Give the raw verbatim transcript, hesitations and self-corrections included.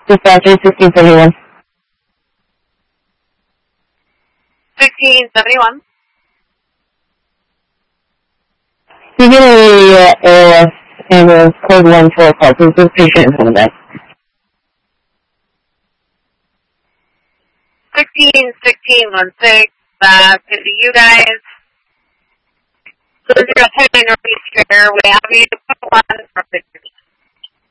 Dispatcher sixteen seventy-one. sixteen seventy-one. You get a uh, A L S ambulance code one four call. Please this patient in front of that. sixteen sixteen one six. That's to you guys. So you're heading northeast here. We have you to put one for sixty.